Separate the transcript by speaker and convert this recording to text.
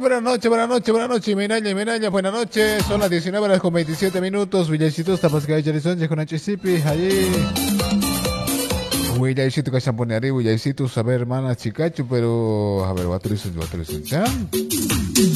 Speaker 1: buenas noches, Minaya, buenas noches. Son las 19 horas con 27 minutos. Villalcito, tapas que hay Jarizón, con Chisipi, allí. Villalcito que se pone arriba, Villalcito, saber, hermana, chicacho, pero. A ver, va a ¿ya?